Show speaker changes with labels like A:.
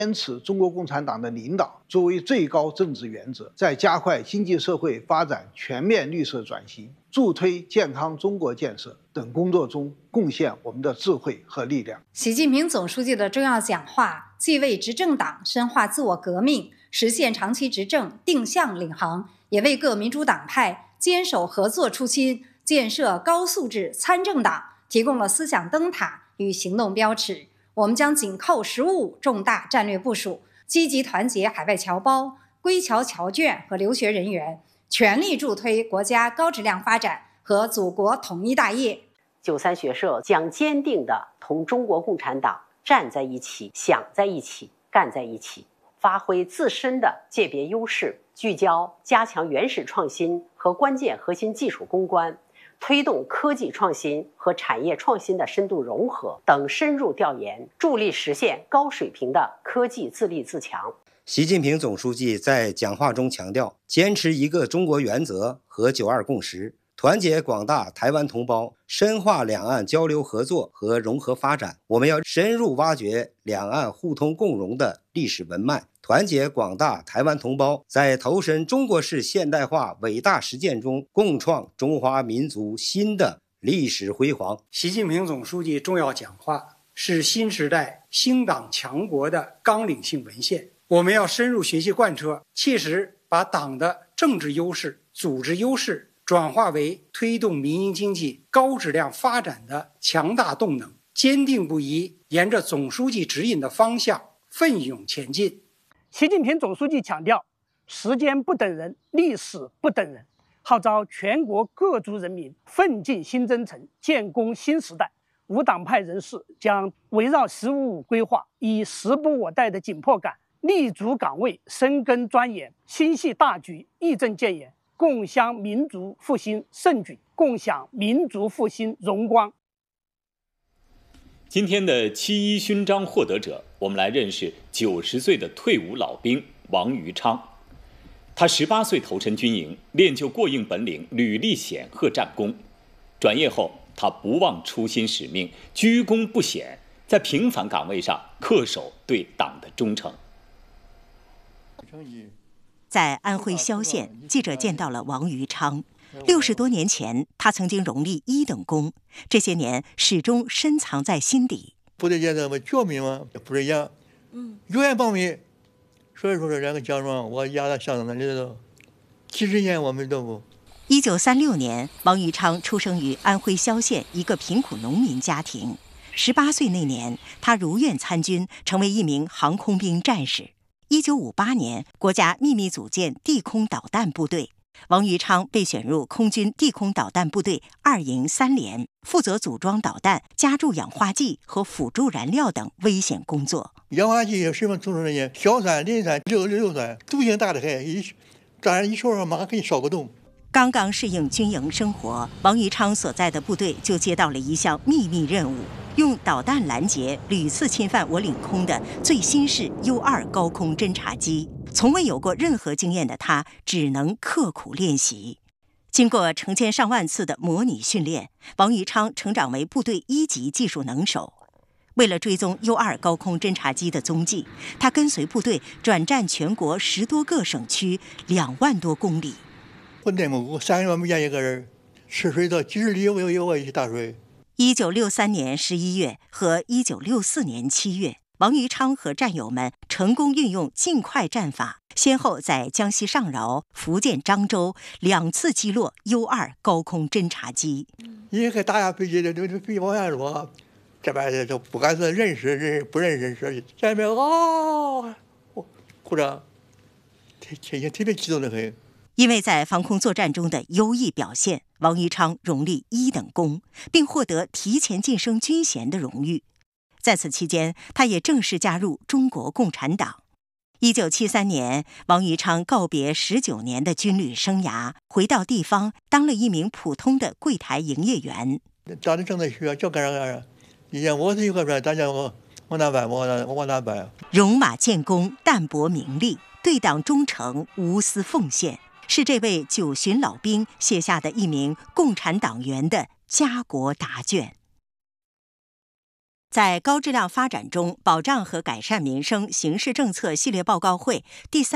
A: 坚持中国共产党的领导作为最高政治原则，在加快经济社会发展全面绿色转型、助推健康中国建设等工作中贡献我们的智慧和力量。
B: 习近平总书记的重要讲话，既为执政党深化自我革命、实现长期执政定向领航，也为各民主党派坚守合作初心、建设高素质参政党提供了思想灯塔与行动标尺。我们将紧扣“十五”重大战略部署，积极团结海外侨胞、归侨侨眷和留学人员，全力助推国家高质量发展和祖国统一大业。
C: 93学社将坚定地同中国共产党站在一起、想在一起、干在一起，发挥自身的界别优势，聚焦加强原始创新和关键核心技术攻关，推动科技创新和产业创新的深度融合等深入调研，助力实现高水平的科技自立自强。
D: 习近平总书记在讲话中强调，坚持一个中国原则和9·2共识，团结广大台湾同胞，深化两岸交流合作和融合发展。我们要深入挖掘两岸互通共荣的历史文脉，团结广大台湾同胞，在投身中国式现代化伟大实践中，共创中华民族新的历史辉煌。
E: 习近平总书记重要讲话是新时代兴党强国的纲领性文献，我们要深入学习贯彻，切实把党的政治优势、组织优势转化为推动民营经济高质量发展的强大动能，坚定不移沿着总书记指引的方向奋勇前进。
F: 习近平总书记强调，时间不等人，历史不等人，号召全国各族人民奋进新征程，建功新时代。无党派人士将围绕“十五五”规划，以时不我待的紧迫感，立足岗位，深耕钻研，心系大局，义正谏言，共襄民族复兴盛举，共享民族复兴荣光。
G: 今天的7·1勋章获得者，我们来认识90岁的退伍老兵王于昌。他18岁投身军营，练就过硬本领，屡立显赫战功。转业后，他不忘初心使命，居功不显，在平凡岗位上恪守对党的忠诚。
H: 在安徽萧县，记者见到了王于昌。60多年前，他曾经荣立1等功，这些年始终深藏在心底。
I: 部队建设嘛，教民嘛，不是一样，永远保密。所以说这两个奖状，我压在箱子那里头，几十年我们都不。
H: 1936年，王于昌出生于安徽萧县一个贫苦农民家庭。18岁那年，他如愿参军，成为一名航空兵战士。1958年，国家秘密组建地空导弹部队。王于昌被选入空军地空导弹部队2营3连，负责组装导弹、加注氧化剂和辅助燃料等危险工作。
I: 氧化剂什么组成的？硝酸、磷酸、硫酸，毒性大的很，当然一烧上马上给你烧个洞。
H: 刚刚适应军营生活，王于昌所在的部队就接到了一项秘密任务，用导弹拦截屡次侵犯我领空的最新式U2高空侦察机。从未有过任何经验的他，只能刻苦练习。经过成千上万次的模拟训练，王于昌成长为部队1级技术能手。为了追踪 U2高空侦察机的踪迹，他跟随部队转战全国10多个省区，2万多公里。
I: 我内蒙古3个月没见一个人，吃水到几十里有我一起打水。
H: 1963年11月和1964年7月，王于昌和战友们成功运用尽快战法，先后在江西上饶、福建漳州2次击落 U2高空侦察机。
I: 一个打下飞机的飞往下落，这边就不敢说认识不认识，这边鼓掌，特别激动的很。
H: 因为在防空作战中的优异表现，王于昌荣立1等功，并获得提前晋升军衔的荣誉。在此期间，他也正式加入中国共产党。1973年，王于昌告别19年的军旅生涯，回到地方当了一名普通的柜台营业员。
I: 长得正在学，就干啥？以前我是一个人，大家我哪办？我往哪办？
H: 戎马建功，淡泊名利，对党忠诚，无私奉献，是这位9旬老兵写下的一名共产党员的家国答卷。 在高质量发展中保障和改善民生形势政策系列报告会第3